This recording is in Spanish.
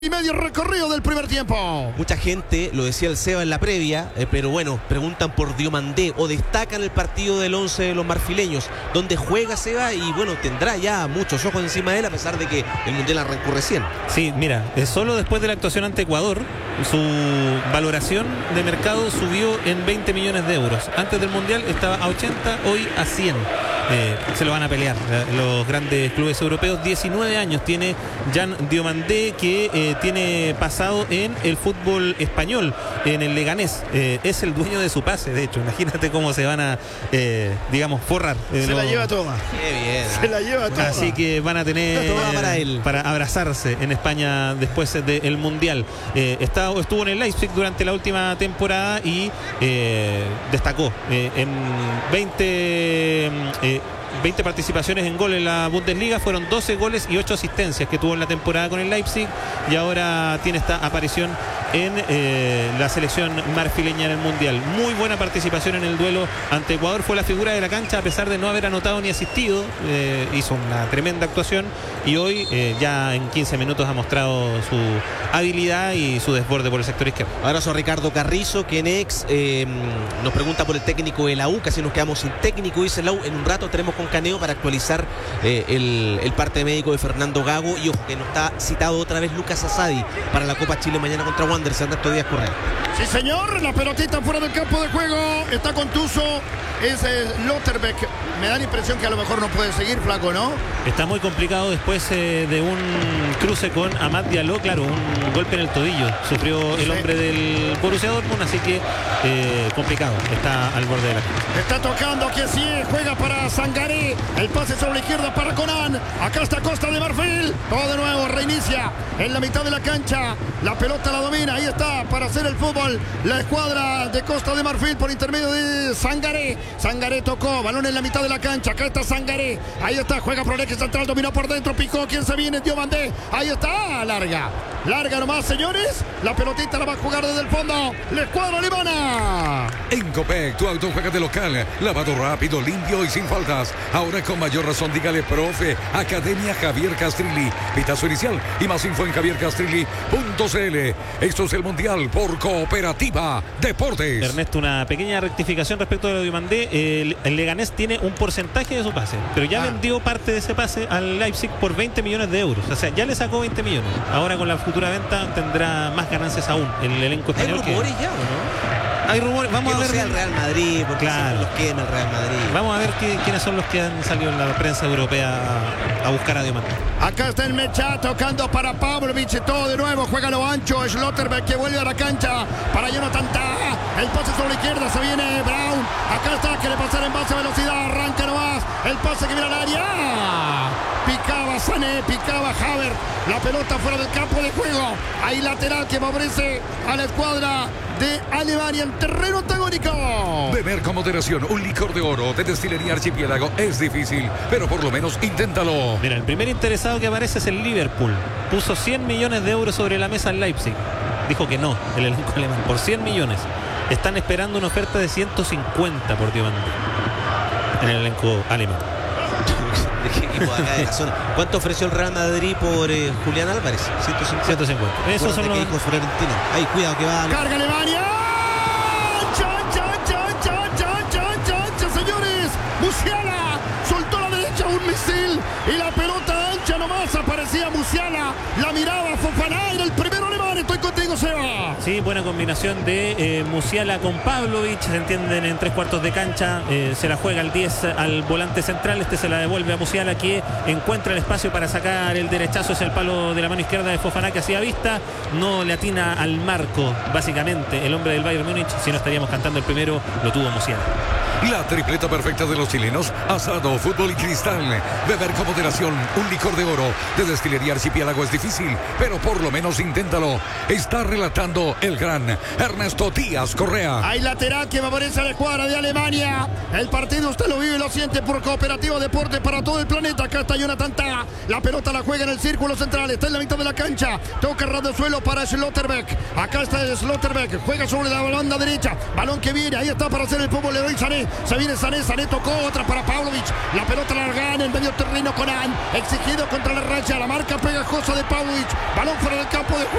Y medio recorrido del primer tiempo. Mucha gente, lo decía el Seba en la previa, pero bueno, preguntan por Diomandé o destacan el partido del 11 de los marfileños, donde juega Seba y bueno, tendrá ya muchos ojos encima de él a pesar de que el Mundial arrancó recién. Sí, mira, solo después de la actuación ante Ecuador, su valoración de mercado subió en 20 millones de euros. Antes del Mundial estaba a 80, hoy a 100. Se lo van a pelear los grandes clubes europeos. 19 años tiene Jan Diomandé, que tiene pasado en el fútbol español, en el Leganés. Es el dueño de su pase, de hecho. Imagínate cómo se van a, forrar. La lleva toda. Qué bien. Se la lleva toda. Así que van a tener para él, para abrazarse en España después del Mundial. Estuvo en el Leipzig durante la última temporada y destacó en 20 participaciones en gol en la Bundesliga, fueron 12 goles y 8 asistencias que tuvo en la temporada con el Leipzig, y ahora tiene esta aparición en la selección marfileña en el Mundial. Muy buena participación en el duelo ante Ecuador, fue la figura de la cancha a pesar de no haber anotado ni asistido. Hizo una tremenda actuación y hoy ya en 15 minutos ha mostrado su habilidad y su desborde por el sector izquierdo. Abrazo a Ricardo Carrizo, que nos pregunta por el técnico de la U, casi nos quedamos sin técnico, dice la U. En un rato tenemos con Caneo para actualizar el parte médico de Fernando Gago, y ojo que no está citado otra vez Lucas Asadi para la Copa Chile mañana contra Wanderers. Ernesto Díaz Correa. Sí, señor, la pelotita fuera del campo de juego, está contuso, es Lotterbeck. Me da la impresión que a lo mejor no puede seguir, flaco, ¿no? Está muy complicado después de un cruce con Amad Diallo, claro, un golpe en el tobillo sufrió el hombre del Borussia Dortmund, así que complicado, está al borde de la cancha. Está tocando aquí, sí, juega para Sangaré, el pase sobre la izquierda para Conan, acá está Costa de Marfil, todo de nuevo, reinicia en la mitad de la cancha, la pelota la domina, ahí está para hacer el fútbol la escuadra de Costa de Marfil por intermedio de Sangaré. Sangaré tocó, balón en la mitad de la cancha, acá está Sangaré, ahí está, juega por el eje central, dominó por dentro, picó, ¿quién se viene? Diomandé, ahí está, larga nomás, señores, la pelotita la va a jugar desde el fondo la escuadra alemana. En Copec, tu auto juega de local, lavado rápido, limpio y sin faltas. Ahora con mayor razón, dígale profe. Academia Javier Castrilli, pitazo inicial y más info en javiercastrilli.cl. Esto es el Mundial por Cooperativa Deportes. Ernesto, una pequeña rectificación respecto de lo de Diomandé. El Leganés tiene un porcentaje de su pase, pero ya vendió parte de ese pase al Leipzig por 20 millones de euros. O sea, ya le sacó 20 millones. Ahora con la futura venta tendrá más ganancias aún el elenco español. ¿Hay rumores ya o no? Hay rumores, vamos a ver. El Real Madrid, porque claro, los quema el Real Madrid. Vamos a ver quiénes son los que han salido en la prensa europea a buscar a Diomandé. Acá está el Mecha tocando para Pavlovic, todo de nuevo, juega lo ancho, Schlotterbeck que vuelve a la cancha para Jonathan Tah, el pase sobre la izquierda, se viene Brown, acá está, quiere pasar en base a velocidad, arranca nomás, el pase que viene al área, picaba Sané, picaba Havertz, la pelota fuera del campo de juego, hay lateral que favorece a la escuadra de Alemania en terreno antagónico. Beber con moderación un licor de oro de Destilería Archipiélago es difícil, pero por lo menos inténtalo. Mira, el primer interesado que aparece es el Liverpool. Puso 100 millones de euros sobre la mesa en Leipzig. Dijo que no, el elenco alemán, por 100 millones. Están esperando una oferta de 150 por Diomandé en el elenco alemán. ¿De qué equipo acá de la zona? ¿Cuánto ofreció el Real Madrid por Julián Álvarez? 150. Esos son los que dijo Florentino. Ay, cuidado que va. Carga Alemania. Chan, señores. Musiala soltó a la derecha un misil y la pelota ancha nomás, aparecía Musiala. La miraba Fofana, era el primero alemán. Estoy contigo, Seba. Sí, buena combinación de Musiala con Pavlovic, se entienden en tres cuartos de cancha, se la juega el 10 al volante central, se la devuelve a Musiala, que encuentra el espacio para sacar el derechazo, es el palo de la mano izquierda de Fofana que hacía vista, no le atina al marco, básicamente el hombre del Bayern Múnich, si no estaríamos cantando el primero, lo tuvo Musiala. La tripleta perfecta de los chilenos, asado, fútbol y cristal. Beber con moderación un licor de oro de Destilería Archipiélago es difícil, pero por lo menos inténtalo. Está relatando el gran Ernesto Díaz Correa. Hay lateral que favorece a la escuadra de Alemania. El partido usted lo vive y lo siente por Cooperativa Deportes para todo el planeta. Acá está Jonathan Tah. La pelota la juega en el círculo central. Está en la mitad de la cancha. Toca ras de suelo para Schlotterbeck. Acá está Schlotterbeck. Juega sobre la banda derecha. Balón que viene. Ahí está para hacer el fútbol. Leroy Sané. Se viene Sané. Sané tocó otra para Pavlovic. La pelota larga en el medio terreno. Conan exigido contra la raya. La marca pegajosa de Pavlovic. Balón fuera del campo de juego.